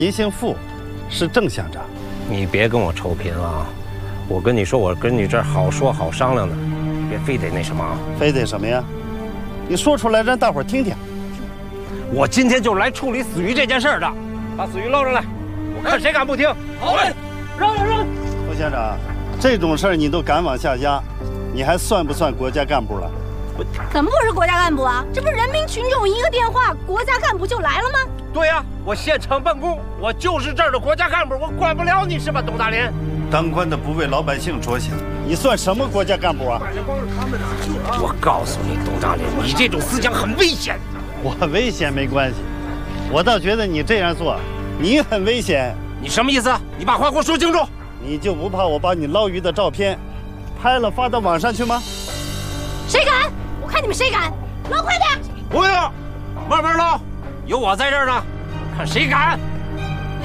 您姓傅，是郑乡长。 你别跟我臭贫啊！我跟你说，我跟你这儿好说好商量的，别非得那什么啊！ 非得什么呀？你说出来让大伙儿听听。 我今天就来处理死鱼这件事的，把死鱼捞上来，我看谁敢不听。好嘞，让。 傅乡长，这种事儿你都敢往下压，你还算不算国家干部了？ 怎么不是国家干部啊？这不是人民群众一个电话，国家干部就来了吗？ 对呀，我现场办公，我就是这儿的国家干部，我管不了你是吧，董大林？ 当官的不为老百姓着想，你算什么国家干部啊？ 我告诉你，董大林，你这种思想很危险。 我危险没关系，我倒觉得你这样做，你很危险。 你什么意思？你把话给我说清楚。 你就不怕我把你捞鱼的照片拍了发到网上去吗？ 谁敢？我看你们谁敢！捞快点！ 不用，慢慢捞，有我在这儿呢，看谁敢。